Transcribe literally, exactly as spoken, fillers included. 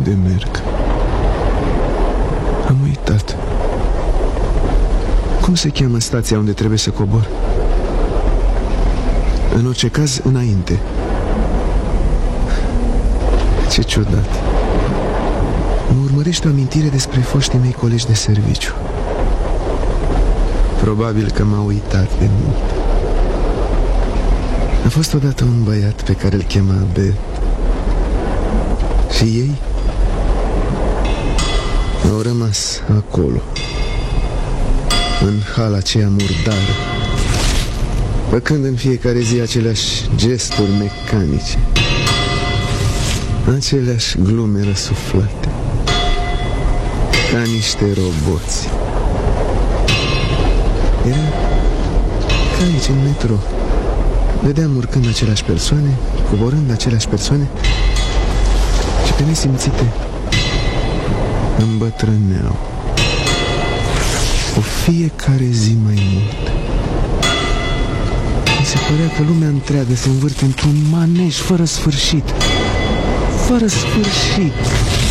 unde merg. Am uitat. Cum se cheamă stația unde trebuie să cobor? În orice caz, înainte. Ce ciudat. Mă urmărește o amintire despre foștii mei colegi de serviciu. Probabil că m-a uitat de mult. A fost odată un băiat pe care îl chema B. Și ei au rămas acolo, în hala aceea murdară, făcând în fiecare zi aceleași gesturi mecanice, aceleași glume răsuflate, ca niște roboți. Era ca aici, în metro. Vedeam urcând aceleași persoane, coborând aceleași persoane, și pe nesimțite îmbătrâneau, cu fiecare zi mai mult. Mi se părea că lumea întreagă se învârte într-un manej fără sfârșit. Fără sfârșit.